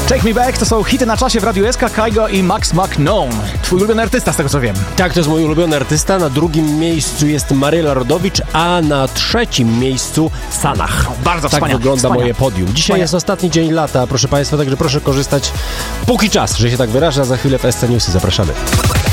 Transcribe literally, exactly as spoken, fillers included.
Take Me Back to są hity na czasie w Radiu S K, Kygo i Max McKnown. Twój ulubiony artysta, z tego co wiem. Tak, to jest mój ulubiony artysta. Na drugim miejscu jest Maryla Rodowicz, a na trzecim miejscu Sanach. O, bardzo tak wspaniale. wygląda Wspaniale. moje podium. Dzisiaj Wspaniale. jest ostatni dzień lata, proszę Państwa, także proszę korzystać póki czas, że się tak wyrażę. Za chwilę w S C Newsy zapraszamy.